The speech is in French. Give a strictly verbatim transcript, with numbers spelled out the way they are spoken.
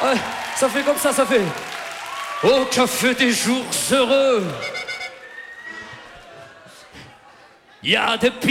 Ouais, ça fait comme ça, ça fait. Au café des jours heureux, il y a des